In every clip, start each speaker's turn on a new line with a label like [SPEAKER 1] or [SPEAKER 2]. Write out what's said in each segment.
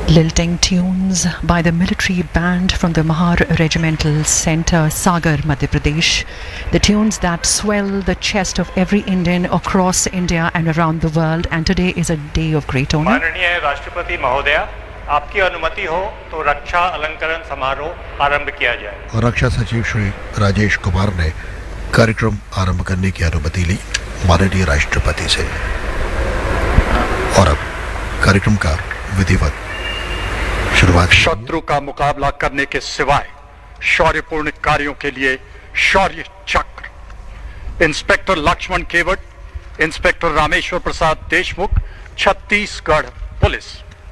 [SPEAKER 1] Lilting tunes by the military band from the Mahar Regimental Centre, Sagar, Madhya Pradesh. The tunes that swell the chest of every Indian across India and around the world. And today is a day of great honor.
[SPEAKER 2] माननीय राष्ट्रपति महोदया, आपकी अनुमति हो तो रक्षा अलंकरण समारोह आरंभ किया जाए।
[SPEAKER 3] रक्षा सचिव श्री राजेश कुमार ने कार्यक्रम आरंभ करने की अनुमति ली माननीय राष्ट्रपति से। और अब कार्यक्रम का विधिवत शुरुआत।
[SPEAKER 4] शत्रु का मुकाबला करने के सिवाय शौर्यपूर्ण कार्यों के लिए शौर्य चक्र इंस्पेक्टर लक्ष्मण केवट, inspector Rameshwar Prasad Deshmukh, Chhattisgarh police.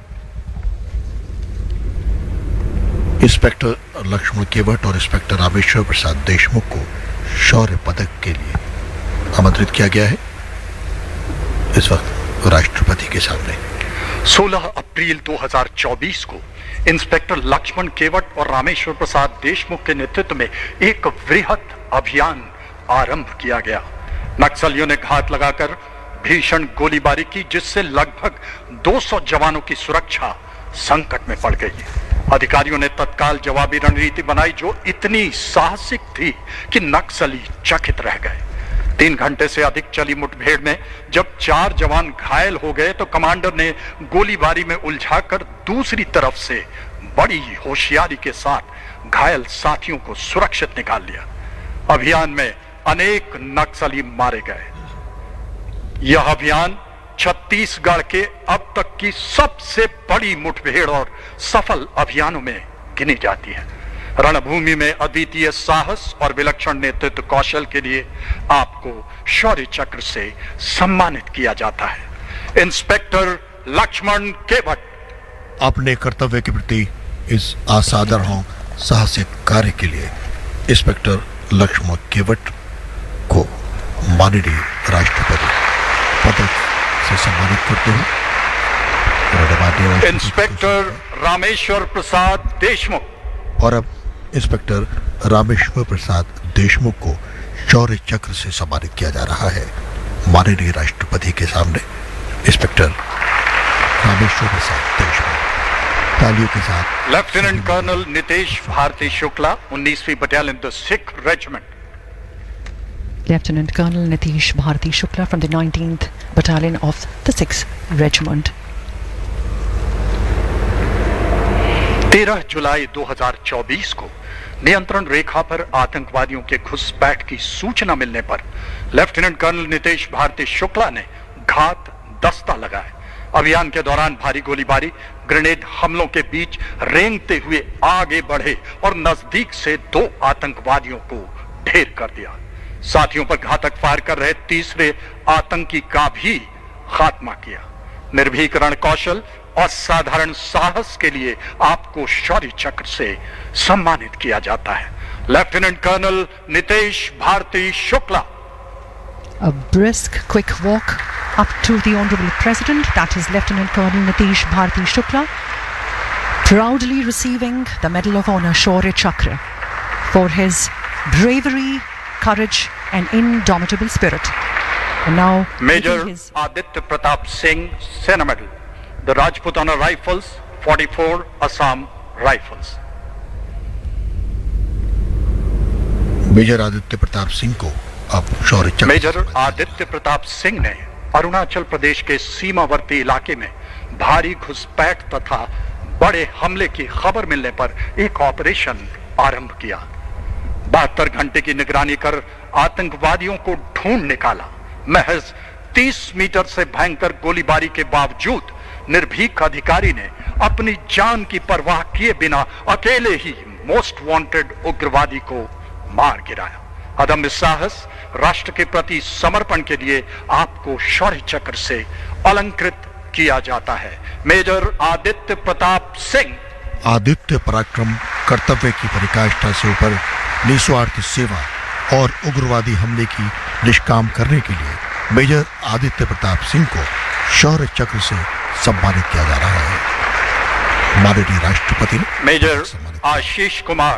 [SPEAKER 3] Inspector Lakshman केवट और इंस्पेक्टर रामेश्वर प्रसाद देशमुख को शौर्य पदक के लिए आमंत्रित किया गया है इस वक्त राष्ट्रपति के सामने।
[SPEAKER 4] 16 अप्रैल 2024 को इंस्पेक्टर लक्ष्मण केवट और रामेश्वर प्रसाद देशमुख के नेतृत्व में एक वृहद अभियान आरंभ किया गया। नक्सलियों ने घात लगाकर भीषण गोलीबारी की, जिससे लगभग 200 जवानों की सुरक्षा संकट में पड़ गई। अधिकारियों ने तत्काल जवाबी रणनीति बनाई जो इतनी साहसिक थी कि नक्सली चकित रह गए। 3 घंटे से अधिक चली मुठभेड़ में जब 4 जवान घायल हो गए तो कमांडर ने गोलीबारी में उलझाकर दूसरी तरफ से बड़ी होशियारी के साथ घायल साथियों को सुरक्षित निकाल लिया। अभियान में अनेक नक्सली मारे गए। यह अभियान छत्तीसगढ़ के अब तक की सबसे बड़ी मुठभेड़ और सफल अभियानों में गिनी जाती है। रणभूमि में अद्वितीय साहस और विलक्षण नेतृत्व कौशल के लिए आपको शौर्य चक्र से सम्मानित किया जाता है। इंस्पेक्टर लक्ष्मण केवट,
[SPEAKER 3] अपने कर्तव्य के प्रति इस असाधारण साहसिक कार्य के लिए इंस्पेक्टर लक्ष्मण केवट को माननीय राष्ट्रपति पदक से सम्मानित करते हैं।
[SPEAKER 4] इंस्पेक्टर रामेश्वर प्रसाद देशमुख
[SPEAKER 3] और अब इंस्पेक्टर रामेश्वर प्रसाद देशमुख को शौर्य चक्र से सम्मानित किया जा रहा है माननीय राष्ट्रपति के सामने। इंस्पेक्टर रामेश्वर प्रसाद देशमुख तालियों के साथ।
[SPEAKER 4] लेफ्टिनेंट कर्नल नितेश भारती शुक्ला, 19वीं battalion the Sikh regiment.
[SPEAKER 1] Lieutenant Colonel Nitish Bharti Shukla from the 19th Battalion of the 6th Regiment.
[SPEAKER 4] 13 जुलाई 2024 को नियंत्रण रेखा पर आतंकवादियों के घुसपैठ की सूचना मिलने पर लेफ्टिनेंट कर्नल नितेश भारती शुक्ला ने घात दस्ता लगाया। अभियान के दौरान भारी गोलीबारी, ग्रेनेड हमलों के बीच रेंगते हुए आगे बढ़े और नजदीक से 2 आतंकवादियों को ढेर कर दिया। साथियों पर घातक फायर कर रहे तीसरे आतंकी का भी खात्मा किया। निर्भीक रण कौशल और साधारण साहस के लिए आपको शौर्य चक्र से सम्मानित किया जाता है। Lieutenant colonel Nitesh Bharti Shukla.
[SPEAKER 1] A brisk, quick walk up to the Honorable President, that is Lieutenant Colonel Nitish Bharti Shukla, proudly receiving the Medal of Honor Shaurya Chakra for his bravery, courage and indomitable spirit. And now
[SPEAKER 4] Major Aditya Pratap Singh Sena Medal, the Rajputana Rifles, 44 Assam Rifles.
[SPEAKER 3] Major Aditya Pratap Singh को अब शौर्य चक्र।
[SPEAKER 4] Major Aditya Pratap Singh ने अरुणाचल प्रदेश के सीमावर्ती इलाके में भारी घुसपैठ तथा बड़े हमले की खबर मिलने पर एक ऑपरेशन आरंभ किया। 72 घंटे की निगरानी कर आतंकवादियों को ढूंढ निकाला। महज 30 मीटर से भयंकर गोलीबारी के बावजूद निर्भीक अधिकारी ने अपनी जान की परवाह किए बिना अकेले ही मोस्ट वांटेड उग्रवादी को मार गिराया। अदम्य साहस, राष्ट्र के प्रति समर्पण के लिए आपको शौर्य चक्र से अलंकृत किया जाता है। मेजर आदित्य प्रताप सिंह।
[SPEAKER 3] आदित्य पराक्रम, कर्तव्य की पराकाष्ठा से ऊपर निस्वार्थ सेवा और उग्रवादी हमले की निष्काम करने के लिए मेजर आदित्य प्रताप सिंह को शौर्य चक्र से सम्मानित किया जा रहा है। माननीय राष्ट्रपति ने
[SPEAKER 4] मेजर आशीष कुमार